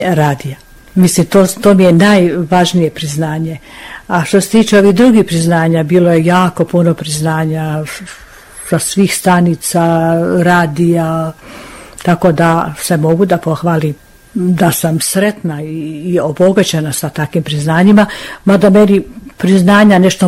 radija. Mislim, to mi je najvažnije priznanje. A što se tiče ovih drugih priznanja, bilo je jako puno priznanja sa svih stanica, radija, tako da se mogu da pohvalim da sam sretna i obogaćena sa takvim priznanjima, mada meni priznanja nešto